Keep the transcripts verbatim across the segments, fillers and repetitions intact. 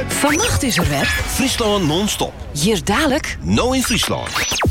Vannacht is er weer Friesland non-stop. Hier dadelijk Nou in Friesland.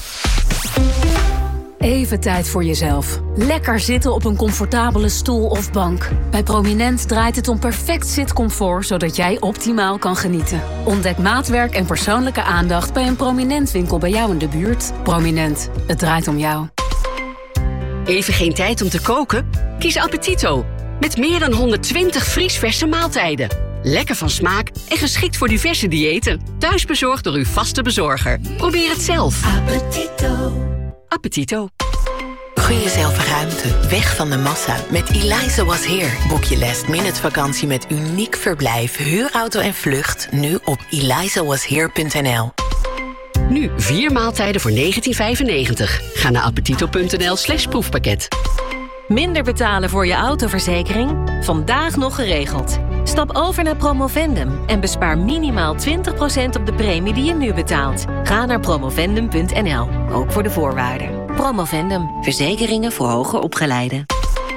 Even tijd voor jezelf. Lekker zitten op een comfortabele stoel of bank. Bij Prominent draait het om perfect zitcomfort, zodat jij optimaal kan genieten. Ontdek maatwerk en persoonlijke aandacht bij een Prominent winkel bij jou in de buurt. Prominent, het draait om jou. Even geen tijd om te koken? Kies Appetito. Met meer dan honderdtwintig vriesverse maaltijden. Lekker van smaak en geschikt voor diverse diëten. Thuis bezorgd door uw vaste bezorger. Probeer het zelf. Appetito. Appetito. Gun jezelf ruimte, weg van de massa. Met Eliza Was Here boek je last minute vakantie met uniek verblijf, huurauto en vlucht. Nu op eliza was here punt n l. Nu vier maaltijden voor negentien vijfennegentig. Ga naar appetito.nl slash proefpakket. Minder betalen voor je autoverzekering? Vandaag nog geregeld. Stap over naar Promovendum en bespaar minimaal twintig procent op de premie die je nu betaalt. Ga naar promovendum punt n l, ook voor de voorwaarden. Promovendum, verzekeringen voor hoger opgeleiden.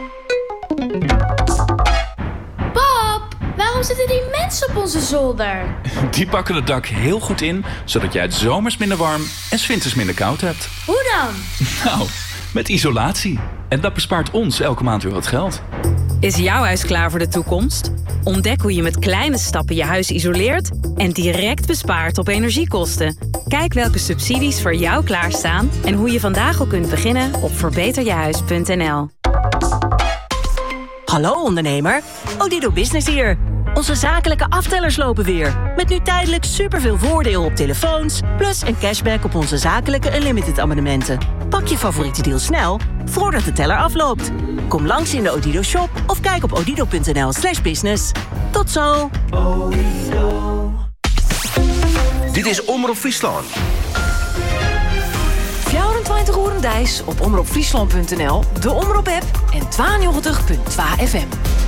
Pap, waarom zitten die mensen op onze zolder? Die pakken het dak heel goed in, zodat jij het zomers minder warm en 's winters minder koud hebt. Hoe dan? Nou, met isolatie. En dat bespaart ons elke maand weer wat geld. Is jouw huis klaar voor de toekomst? Ontdek hoe je met kleine stappen je huis isoleert en direct bespaart op energiekosten. Kijk welke subsidies voor jou klaarstaan en hoe je vandaag al kunt beginnen op verbeter je huis punt n l. Hallo ondernemer, Odido Business hier. Onze zakelijke aftellers lopen weer. Met nu tijdelijk superveel voordeel op telefoons, plus een cashback op onze zakelijke Unlimited abonnementen. Pak je favoriete deal snel, voordat de teller afloopt. Kom langs in de Odido shop of kijk op odido punt n l slash business. Tot zo! Dit is Omroep Friesland. vierentwintig uur een dijs op omroep friesland punt n l, de Omroep-app en tweeënnegentig punt twee F M.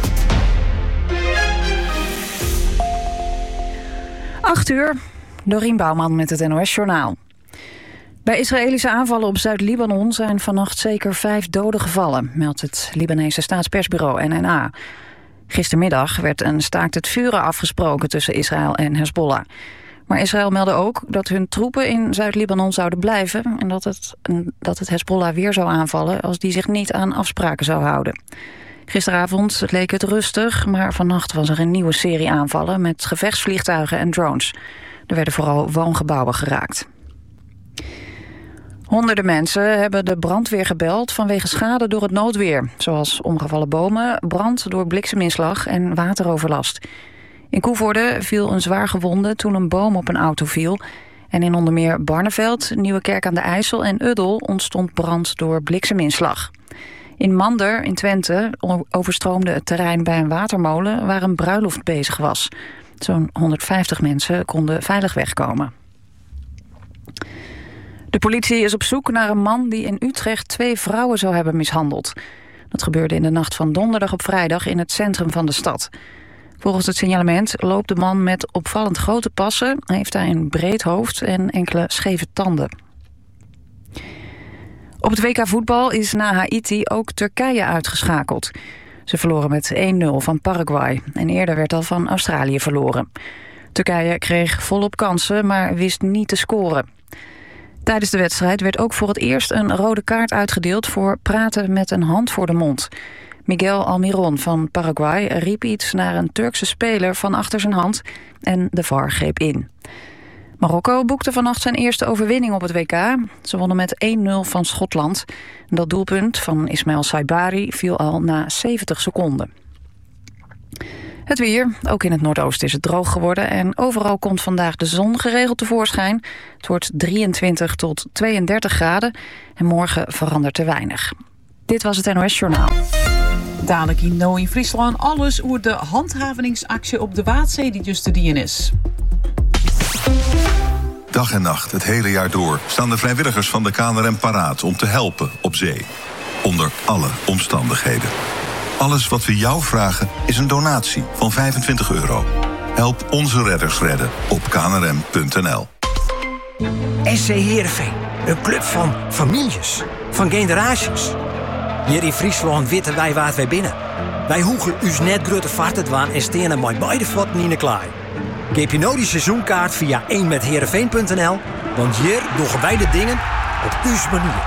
acht uur, Dorien Bouwman met het N O S-journaal. Bij Israëlische aanvallen op Zuid-Libanon zijn vannacht zeker vijf doden gevallen, meldt het Libanese staatspersbureau N N A. Gistermiddag werd een staakt het vuren afgesproken tussen Israël en Hezbollah. Maar Israël meldde ook dat hun troepen in Zuid-Libanon zouden blijven en dat het, dat het Hezbollah weer zou aanvallen als die zich niet aan afspraken zou houden. Gisteravond leek het rustig, maar vannacht was er een nieuwe serie aanvallen met gevechtsvliegtuigen en drones. Er werden vooral woongebouwen geraakt. Honderden mensen hebben de brandweer gebeld vanwege schade door het noodweer, zoals omgevallen bomen, brand door blikseminslag en wateroverlast. In Koevoorde viel een zwaar gewonde toen een boom op een auto viel. En in onder meer Barneveld, Nieuwekerk aan de IJssel en Uddel ontstond brand door blikseminslag. In Mander in Twente overstroomde het terrein bij een watermolen waar een bruiloft bezig was. Zo'n honderdvijftig mensen konden veilig wegkomen. De politie is op zoek naar een man die in Utrecht twee vrouwen zou hebben mishandeld. Dat gebeurde in de nacht van donderdag op vrijdag in het centrum van de stad. Volgens het signalement loopt de man met opvallend grote passen, heeft hij een breed hoofd en enkele scheve tanden. Op het W K voetbal is na Haiti ook Turkije uitgeschakeld. Ze verloren met één nul van Paraguay en eerder werd al van Australië verloren. Turkije kreeg volop kansen, maar wist niet te scoren. Tijdens de wedstrijd werd ook voor het eerst een rode kaart uitgedeeld voor praten met een hand voor de mond. Miguel Almiron van Paraguay riep iets naar een Turkse speler van achter zijn hand en de V A R greep in. Marokko boekte vannacht zijn eerste overwinning op het W K. Ze wonnen met één nul van Schotland. Dat doelpunt van Ismail Saibari viel al na zeventig seconden. Het weer, ook in het noordoosten is het droog geworden en overal komt vandaag de zon geregeld tevoorschijn. Het wordt drieëntwintig tot tweeëndertig graden en morgen verandert er weinig. Dit was het N O S-journaal. Dadelijk in Nou in Friesland alles over de handhavingsactie op de Waadzee die dus te dienen is. Dag en nacht, het hele jaar door, staan de vrijwilligers van de K N R M paraat om te helpen op zee. Onder alle omstandigheden. Alles wat we jou vragen is een donatie van vijfentwintig euro. Help onze redders redden op k n r m punt n l. S C Heerenveen, een club van families, van generaties. Hier in Friesland weten wij waar wij binnen. Wij hoegen us net grote vaart te waan en stenen met beide voeten in de klaai. Geef je nou die seizoenkaart via één met heerenveen punt n l, want hier doen wij de dingen op uw manier.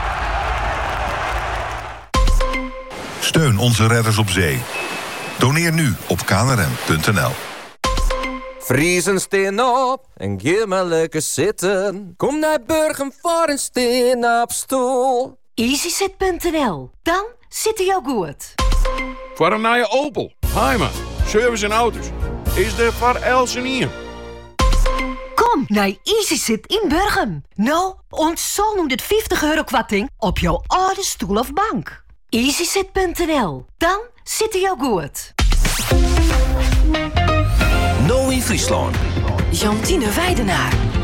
Steun onze redders op zee. Doneer nu op k n r m punt n l. Vriezen steen op en geef maar lekker zitten. Kom naar Burgum voor een steen op stoel. easysit punt n l. Dan zit hij jou goed. Voor een nieuwe Opel, Heima, service en auto's. Is er voor Elsen. Kom naar easysit in Burgum. Nou, ons honderdvijftig euro kwarting op jouw oude stoel of bank. easysit punt n l. Dan zit hij jou goed. Nou in Friesland. Jantine Weidenaar.